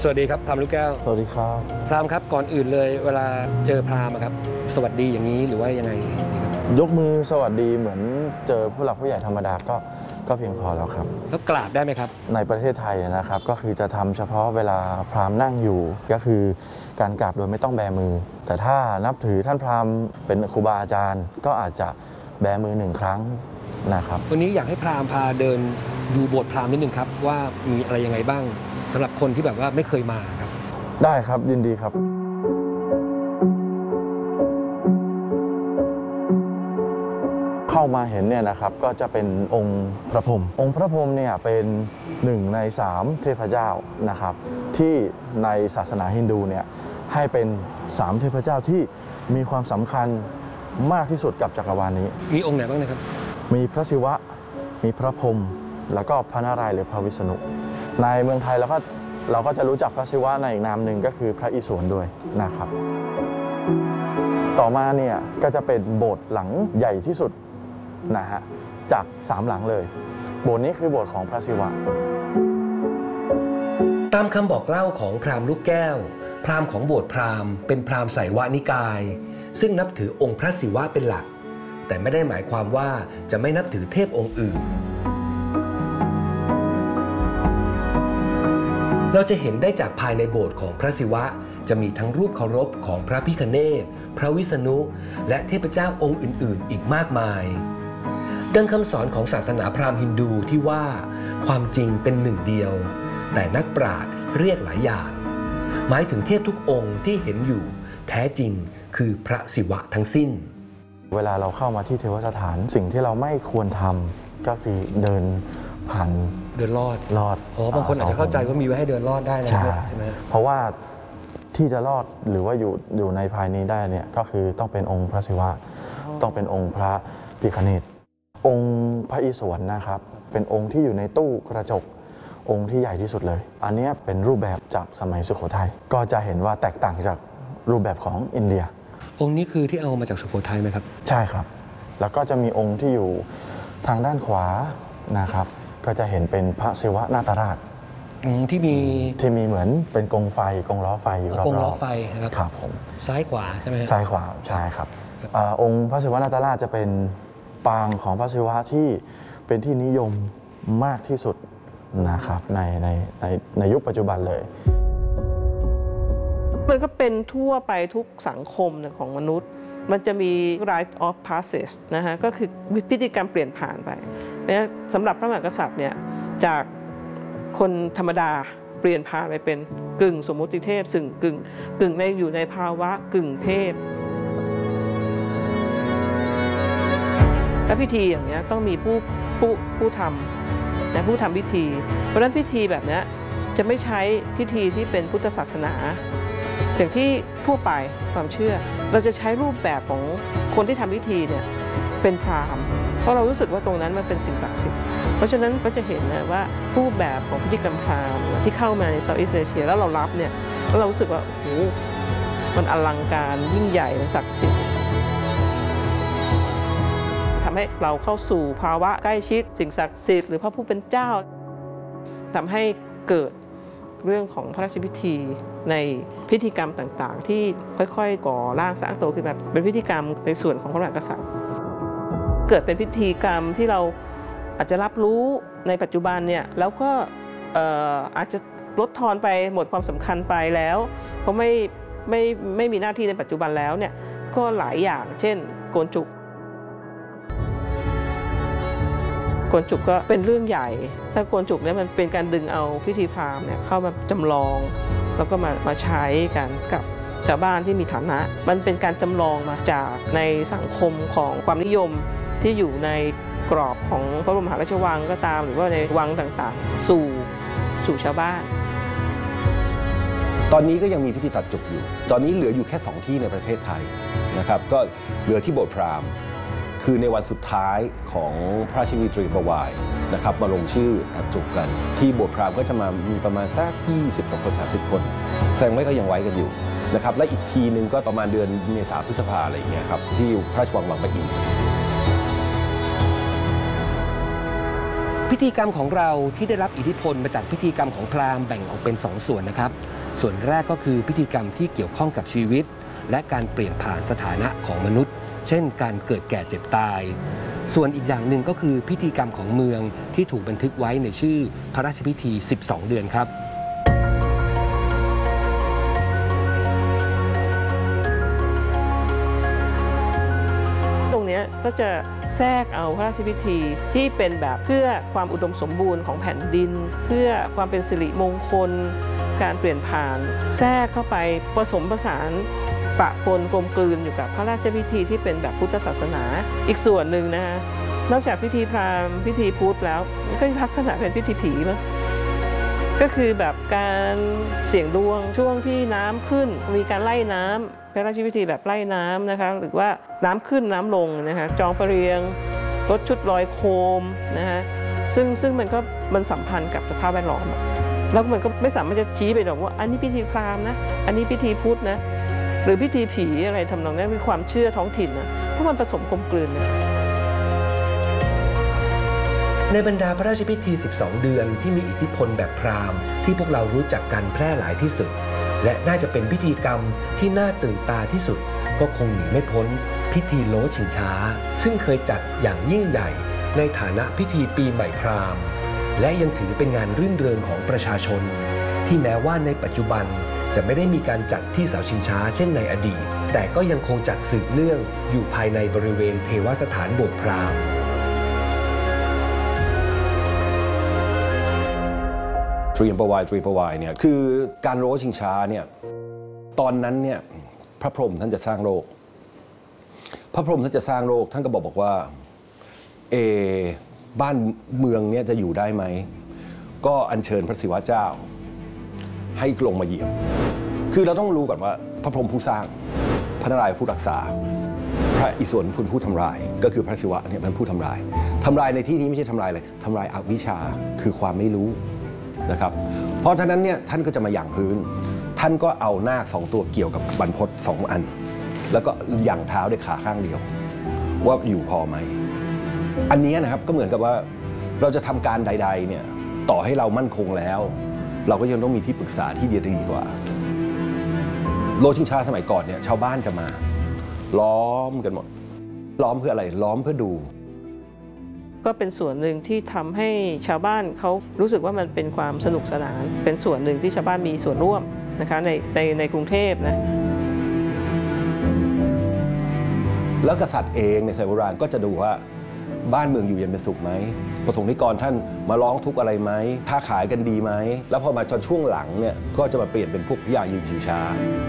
สวัสดีครับพรามลูกแก้วสวัสดีครับพรามครับก่อนอื่นเลยเวลาเจอพรามครับสวัสดีอย่างนี้หรือว่ายังไงยกมือสวัสดีเหมือนเจอผู้หลักผู้ใหญ่ธรรมดาก็เพียงพอแล้วครับแล้วกราบได้ไหมครับในประเทศไทยนะครับก็คือจะทำเฉพาะเวลาพราหมณ์นั่งอยู่ก็คือการกราบโดยไม่ต้องแบมือแต่ถ้านับถือท่านพราหมณ์เป็นครูบาอาจารย์ก็อาจจะแบมือ1 ครั้งนะครับวันนี้อยากให้พรามพาเดินดูโบสถ์พรามนิดนึงครับว่ามีอะไรยังไงบ้างสำหรับคนที่แบบว่าไม่เคยมาครับได้ครับยินดีครับเข้ามาเห็นเนี่ยนะครับก็จะเป็นองค์พระพรหมองค์พระพรหมเนี่ยเป็น1 ใน 3 เทพเจ้านะครับที่ในศาสนาฮินดูเนี่ยให้เป็น3 เทพเจ้าที่มีความสำคัญมากที่สุดกับจักรวาลนี้มีองค์ไหนบ้างนะครับมีพระศิวะมีพระพรหมแล้วก็พระนารายณ์หรือพระวิษณุในเมืองไทยเราก็จะรู้จักพระศิวะในอีกนามหนึ่งก็คือพระอิศวรด้วยนะครับต่อมาเนี่ยก็จะเป็นโบสถ์หลังใหญ่ที่สุดนะฮะจาก3 หลังเลยโบสถ์นี้คือโบสถ์ของพระศิวะตามคำบอกเล่าของพราหมณ์ลูกแก้วพราหมณ์ของโบสถ์พราหมณ์เป็นพราหมณ์ไสยวนิกายซึ่งนับถือองค์พระศิวะเป็นหลักแต่ไม่ได้หมายความว่าจะไม่นับถือเทพองค์อื่นเราจะเห็นได้จากภายในโบสถ์ของพระศิวะจะมีทั้งรูปเคารพของพระพิฆเนศพระวิษณุและเทพเจ้าองค์อื่นๆอีกมากมายดังคำสอนของศาสนาพราหมณ์ฮินดูที่ว่าความจริงเป็นหนึ่งเดียวแต่นักปราชญ์เรียกหลายอย่างหมายถึงเทพทุกองค์ที่เห็นอยู่แท้จริงคือพระศิวะทั้งสิ้นเวลาเราเข้ามาที่เทวสถานสิ่งที่เราไม่ควรทำก็คือเดินผ่านเดินลอดบางคนอาจจะเข้าใจว่ามีไว้ให้เดินลอดได้นะใช่ไหมเพราะว่าที่จะรอดหรือว่าอยู่ในภายนี้ได้เนี่ยก็คือต้องเป็นองค์พระศิวะต้องเป็นองค์พระพิฆเนศองค์พระอิศวรนะครับเป็นองค์ที่อยู่ในตู้กระจกองค์ที่ใหญ่ที่สุดเลยอันนี้เป็นรูปแบบจากสมัยสุโขทัยก็จะเห็นว่าแตกต่างจากรูปแบบของอินเดียองค์นี้คือที่เอามาจากสุโขทัยไหมครับใช่ครับแล้วก็จะมีองค์ที่อยู่ทางด้านขวานะครับก็จะเห็นเป็นพระศิวะนาตราชที่มีเหมือนเป็นกงไฟกงล้อไฟอยู่รอบๆกงล้อไฟครับผมซ้ายขวาใช่ไหมซ้ายขวาใช่ครับองค์พระศิวะนาตราชจะเป็นปางของพระศิวะที่เป็นที่นิยมมากที่สุดนะครับในยุคปัจจุบันเลยมันก็เป็นทั่วไปทุกสังคมของมนุษย์มันจะมี rite of passage นะฮะก็คือพิธีกรรมเปลี่ยนผ่านไปเนี่ยสำหรับพระมหากษัตริย์เนี่ยจากคนธรรมดาเปลี่ยนผ่านไปเป็นกึ่งสมมุติเทพซึ่งกึ่งในอยู่ในภาวะกึ่งเทพและพิธีอย่างนี้ต้องมีผู้ทำนะผู้ทำพิธีเพราะฉะนั้นพิธีแบบนี้จะไม่ใช้พิธีที่เป็นพุทธศาสนาอย่างที่ทั่วไปความเชื่อเราจะใช้รูปแบบของคนที่ทำพิธีเนี่ยเป็นพราหมณ์เพราะเรารู้สึกว่าตรงนั้นมันเป็นสิ่งศักดิ์สิทธิ์เพราะฉะนั้นก็จะเห็นนะว่ารูปแบบของพิธีกรรมพราหมณ์ที่เข้ามาในเซาท์อีสต์เอเชียแล้วเรารับเนี่ยแล้วเรารู้สึกว่าโอ้โหมันอลังการยิ่งใหญ่มันศักดิ์สิทธิ์ทำให้เราเข้าสู่ภาวะใกล้ชิดสิ่งศักดิ์สิทธิ์หรือพระผู้เป็นเจ้าทำให้เกิดเรื่องของพระราชพิธีในพิธีกรรมต่างๆที่ค่อยๆก่อร่างสร้างตัวขึ้นมาเป็นพิธีกรรมในส่วนของพระมหากษัตริย์เกิดเป็นพิธีกรรมที่เราอาจจะรับรู้ในปัจจุบันเนี่ยแล้วก็อาจจะลดทอนไปหมดความสำคัญไปแล้วเพราะไม่มีหน้าที่ในปัจจุบันแล้วเนี่ยก็หลายอย่างเช่นโกนจุกก็เป็นเรื่องใหญ่ถ้าโกนจุกเนี่ยมันเป็นการดึงเอาพิธีพราหมณ์เนี่ยเข้ามาจำลองแล้วก็มาใช้กันกับชาวบ้านที่มีฐานะมันเป็นการจำลองมาจากในสังคมของความนิยมที่อยู่ในกรอบของพระบรมมหาราชวังก็ตามหรือว่าในวังต่างๆสู่ชาวบ้านตอนนี้ก็ยังมีพิธีตัดจุกอยู่ตอนนี้เหลืออยู่แค่2ที่ในประเทศไทยนะครับก็เหลือที่โบสถ์พราหมณ์คือในวันสุดท้ายของพระราชพิธีบวายนะครับมาลงชื่อตัดจุกกันที่โบสถ์พราหมณ์ก็จะมามีประมาณสัก20 กว่าคน30 คนแสดงว่าก็ยังไว้กันอยู่นะครับและอีกทีนึงก็ประมาณเดือนเมษาพฤษภาอะไรอย่างเงี้ยครับที่พระราชวังบางปะอินพิธีกรรมของเราที่ได้รับอิทธิพลมาจากพิธีกรรมของพราหมณ์แบ่งออกเป็น2 ส่วนนะครับ ส่วนแรกก็คือพิธีกรรมที่เกี่ยวข้องกับชีวิตและการเปลี่ยนผ่านสถานะของมนุษย์ เช่นการเกิดแก่เจ็บตาย ส่วนอีกอย่างหนึ่งก็คือพิธีกรรมของเมืองที่ถูกบันทึกไว้ในชื่อพระราชพิธี 12 เดือนครับตรงนี้ก็จะแทรกเอาพระราชพิธีที่เป็นแบบเพื่อความอุดมสมบูรณ์ของแผ่นดิน เพื่อความเป็นสิริมงคล การเปลี่ยนผ่านแทรกเข้าไปผสมผสานปะปนกลมกลืนอยู่กับพระราชพิธีที่เป็นแบบพุทธศาสนาอีกส่วนหนึ่งนะคะนอกจากพิธีพราหมณ์พิธีพุทธแล้วก็ลักษณะเป็นพิธีผีมั้งก็คือแบบการเสี่ยงดวงช่วงที่น้ำขึ้นมีการไล่น้ำพระราชพิธีแบบไล่น้ำนะคะหรือว่าน้ำขึ้นน้ำลงนะคะจองประเรียงรถชุดลอยโคมนะคะซึ่งมันสัมพันธ์กับสภาพแวดล้อมแล้วมันก็ไม่สามารถจะชี้ไปหรอกว่าอันนี้พิธีพราหมณ์นะอันนี้พิธีพุทธนะหรือพิธีผีอะไรทำนองนั้นมีความเชื่อท้องถิ่นนะเพราะมันผสมกลมกลืนนะในบรรดาพระราชพิธี 12 เดือนที่มีอิทธิพลแบบพราหมณ์ที่พวกเรารู้จักกันแพร่หลายที่สุดและน่าจะเป็นพิธีกรรมที่น่าตื่นตาที่สุดก็คงหนีไม่พ้นพิธีโล้ชิงช้าซึ่งเคยจัดอย่างยิ่งใหญ่ในฐานะพิธีปีใหม่พราหมณ์และยังถือเป็นงานรื่นเริงของประชาชนที่แม้ว่าในปัจจุบันจะไม่ได้มีการจัดที่เสาชิงช้าเช่นในอดีตแต่ก็ยังคงจัดสืบเนื่องอยู่ภายในบริเวณเทวสถานโบสถ์พราหมณ์ตรีประวายเนี่ยคือการโล้ชิงช้าเนี่ยตอนนั้นเนี่ยพระพรหมท่านจะสร้างโลกท่านก็บอกว่าบ้านเมืองเนี่ยจะอยู่ได้ไหมก็อัญเชิญพระศิวะเจ้าให้ลงมาเหยียบคือเราต้องรู้ก่อนว่าพระพรหมผู้สร้างพระนารายณ์ผู้รักษาพระอิศวรเป็นผู้ทำลายก็คือพระศิวะเนี่ยเป็นผู้ทำลายในที่นี้ไม่ใช่ทำลายเลยทำลายอวิชชาคือความไม่รู้นะครับเพราะฉะนั้นเนี่ยท่านก็จะมาหยั่งพื้นท่านก็เอานาค2 ตัวเกี่ยวกับบรรพต2 อันแล้วก็หยั่งเท้าด้วยขาข้างเดียวว่าอยู่พอไหมอันนี้นะครับก็เหมือนกับว่าเราจะทำการใดๆเนี่ยต่อให้เรามั่นคงแล้วเราก็ยังต้องมีที่ปรึกษาที่ดีกว่าโลชิงช้าสมัยก่อนเนี่ยชาวบ้านจะมาล้อมกันหมดล้อมเพื่ออะไรล้อมเพื่อดูก็เป็นส่วนหนึ่งที่ทำให้ชาวบ้านเขารู้สึกว่ามันเป็นความสนุกสนานเป็นส่วนหนึ่งที่ชาวบ้านมีส่วนร่วมนะคะในกรุงเทพนะแล้วกษัตริย์เองในสมัยโบราณก็จะดูว่าบ้านเมืองอยู่เย็นเป็นสุขไหมประสงค์นิกรท่านมาร้องทุกข์อะไรไหมค้าขายกันดีไหมแล้วพอมาจนช่วงหลังเนี่ยก็จะมาเปลี่ยนเป็นพวกพญายืนชิงช้า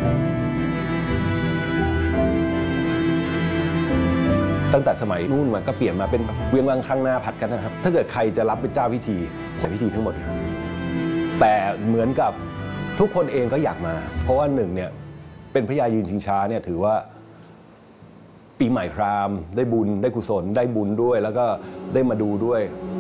ตั้งแต่สมัยนู่นมาก็เปลี่ยนมาเป็นเวียงวังข้างหน้าผัดกันนะครับถ้าเกิดใครจะรับเป็นเจ้าพิธีทั้งหมดแต่เหมือนกับทุกคนเองก็อยากมาเพราะว่าหนึ่งเนี่ยเป็นพญายืนชิงช้าเนี่ยถือว่าปีใหม่พราหมณ์ได้บุญได้กุศลได้บุญด้วยแล้วก็ได้มาดูด้วย